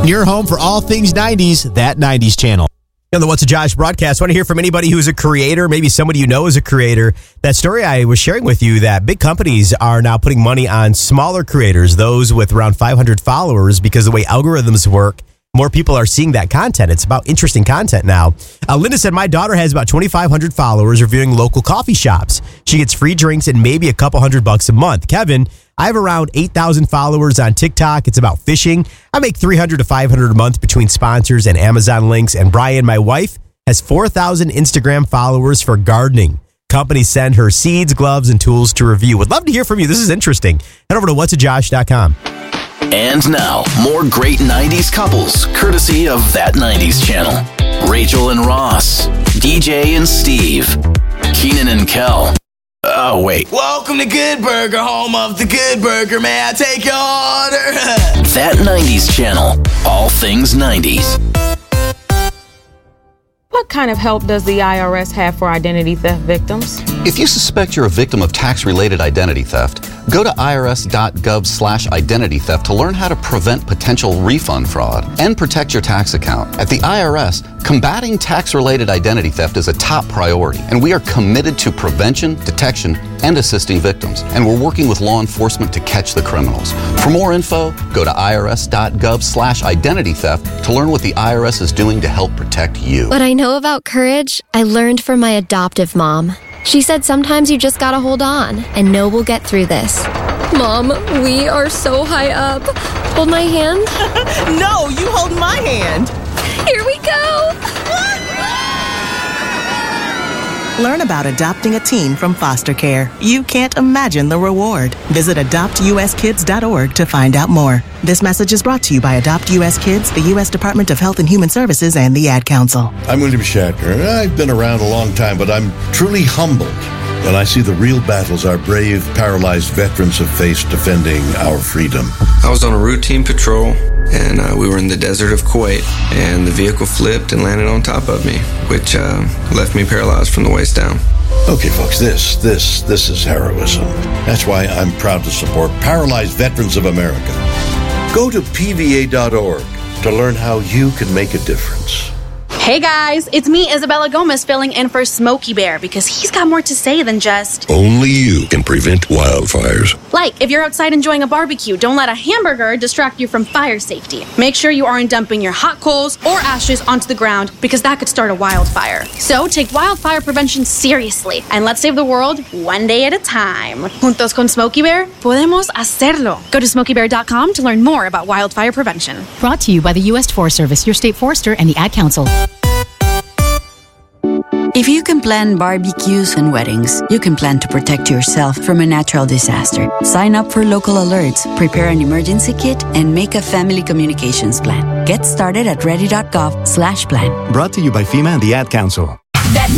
Your home for all things 90s, that 90s channel. On the What's a Josh broadcast, I want to hear from anybody who's a creator, maybe somebody you know is a creator. That story I was sharing with you, that big companies are now putting money on smaller creators, those with around 500 followers, because the way algorithms work, more people are seeing that content. It's about interesting content now. Linda said, my daughter has about 2,500 followers reviewing local coffee shops. She gets free drinks and maybe a couple $100 a month. Kevin, I have around 8,000 followers on TikTok. It's about fishing. I make $300 to $500 a month between sponsors and Amazon links. And Brian, my wife, has 4,000 Instagram followers for gardening. Companies send her seeds, gloves, and tools to review. Would love to hear from you. This is interesting. Head over to whatsajosh.com. And now, more great 90s couples, courtesy of That 90s Channel. Rachel and Ross, DJ and Steve, Keenan and Kel. Oh, wait. Welcome to Good Burger, home of the Good Burger. May I take your order? That 90s Channel, all things 90s. What kind of help does the IRS have for identity theft victims? If you suspect you're a victim of tax-related identity theft, go to irs.gov/identity theft to learn how to prevent potential refund fraud and protect your tax account. At the IRS, combating tax-related identity theft is a top priority, and we are committed to prevention, detection, and assisting victims. And we're working with law enforcement to catch the criminals. For more info, go to irs.gov/identity theft to learn what the IRS is doing to help protect you. What I know about courage, I learned from my adoptive mom. She said sometimes you just gotta hold on and know we'll get through this. Mom, we are so high up. Hold my hand. No, you hold my hand. Here we go. Learn about adopting a teen from foster care. You can't imagine the reward. Visit adoptuskids.org to find out more. This message is brought to you by Adopt U.S. Kids, the U.S. Department of Health and Human Services, and the Ad Council. I'm William Shatner. I've been around a long time, but I'm truly humbled when I see the real battles our brave, paralyzed veterans have faced defending our freedom. I was on a routine patrol, and we were in the desert of Kuwait, and the vehicle flipped and landed on top of me, which left me paralyzed from the waist down. Okay, folks, this is heroism. That's why I'm proud to support Paralyzed Veterans of America. Go to PVA.org to learn how you can make a difference. Hey guys, it's me, Isabella Gomez, filling in for Smokey Bear because he's got more to say than just... Only you can prevent wildfires. Like, if you're outside enjoying a barbecue, don't let a hamburger distract you from fire safety. Make sure you aren't dumping your hot coals or ashes onto the ground because that could start a wildfire. So take wildfire prevention seriously and let's save the world one day at a time. Juntos con Smokey Bear, podemos hacerlo. Go to smokeybear.com to learn more about wildfire prevention. Brought to you by the U.S. Forest Service, your state forester, and the Ad Council. If you can plan barbecues and weddings, you can plan to protect yourself from a natural disaster. Sign up for local alerts, prepare an emergency kit, and make a family communications plan. Get started at ready.gov/plan. Brought to you by FEMA and the Ad Council.